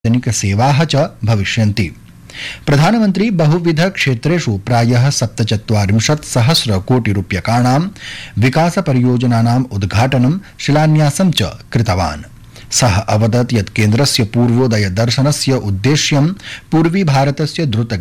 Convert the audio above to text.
सार्वजनिकसेवाः च भविष्यन्ति। प्रधानमन्त्री बहुविध क्षेत्रेषु प्रायः 47,000 कोटिरूप्यकाणां विकासपरियोजनानाम् उद्घाटनं शिलान्यासं च कृतवान्। सः अवदत् यत् केन्द्रस्य पूर्वोदय दर्शनस्य उद्देश्यं पूर्वी भारतस्य द्रुत